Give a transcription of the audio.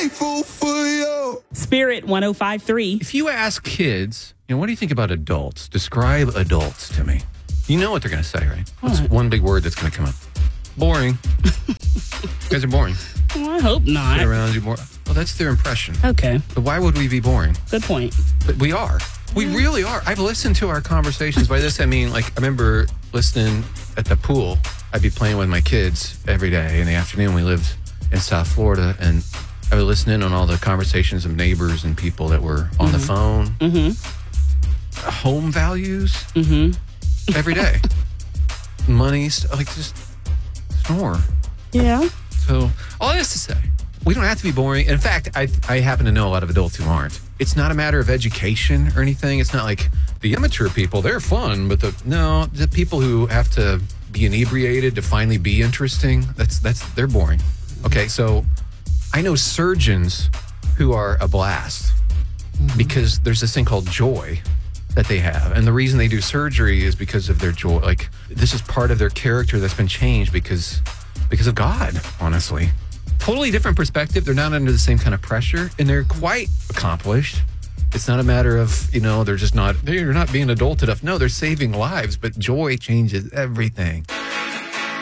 grateful for you. Spirit 105.3. If you ask kids, what do you think about adults? Describe adults to me. You know what they're going to say, right? What's one big word that's going to come up? Boring. You guys are boring. Well, I hope not. Sit around you boring. Well, that's their impression. Okay. But why would we be boring? Good point. But we are. We really are. I've listened to our conversations. By this, I mean, I remember listening at the pool. I'd be playing with my kids every day in the afternoon. We lived in South Florida, and I would listen in on all the conversations of neighbors and people that were on the phone. Home values every day. Money, just snore. Yeah. So all this to say, we don't have to be boring. In fact, I happen to know a lot of adults who aren't. It's not a matter of education or anything. It's not like the immature people, they're fun, but the people who have to be inebriated to finally be interesting, they're boring. Okay, so I know surgeons who are a blast because there's this thing called joy that they have. And the reason they do surgery is because of their joy. This is part of their character that's been changed because of God, honestly. Totally different perspective. They're not under the same kind of pressure, and they're quite accomplished. It's not a matter of, they're not being adult enough. No, they're saving lives, but joy changes everything.